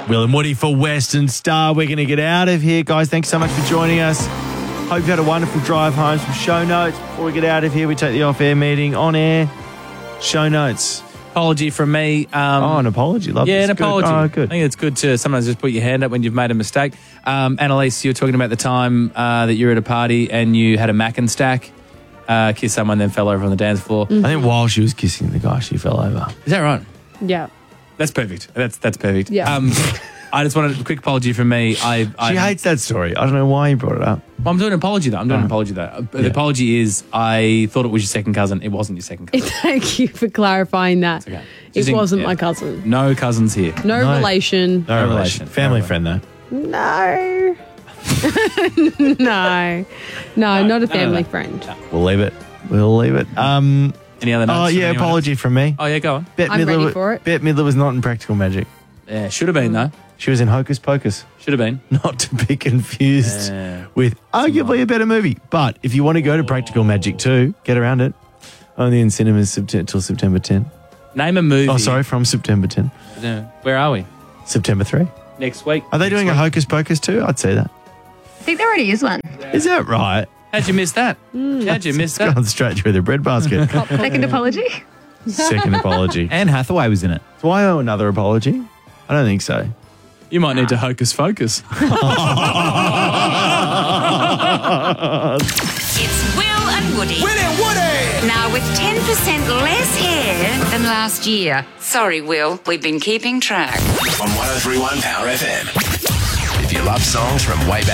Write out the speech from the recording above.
Will and Woody for Western Star. We're going to get out of here. Guys, thanks so much for joining us. Hope you've had a wonderful drive home. Some show notes. Before we get out of here, we take the off-air meeting on air. Show notes. Apology from me. An apology. Love Yeah, this. an apology. Good. Oh, good. I think it's good to sometimes just put your hand up when you've made a mistake. Annalise, you were talking about the time that you were at a party and you had a mac and stack, kissed someone, then fell over on the dance floor. I think while she was kissing the guy, she fell over. Is that right? Yeah. That's perfect. That's perfect. Yeah. I just wanted a quick apology from me. She hates that story. I don't know why you brought it up. Well, I'm doing an apology, though. The apology is I thought it was your second cousin. It wasn't your second cousin. Thank you for clarifying that. Okay. It wasn't my cousin. No cousins here. No relation. No relation. Family friend, though. No. No, not a family friend. We'll leave it. Any other notes? Oh, yeah, apology from me. Oh, yeah, go on. I'm ready for it. Bette Midler was not in Practical Magic. Yeah, should have been, though. She was in Hocus Pocus. Should have been. Not to be confused with arguably a better movie. But if you want to go to Practical Magic 2, get around it. Only in cinemas till September 10. Name a movie. Oh, sorry, from September 10. Where are we? September 3. Next week. Are they doing a Hocus Pocus 2? I'd say that. I think there already is one. Is that right? How'd you miss that? How'd you miss that? Gone straight through the breadbasket. Second apology. Second apology. Anne Hathaway was in it. Do I owe another apology? I don't think so. You might need to hocus focus. It's Will and Woody. Will and Woody! Now with 10% less hair than last year. Sorry, Will, we've been keeping track. On 103.1 Power FM. If you love songs from way back.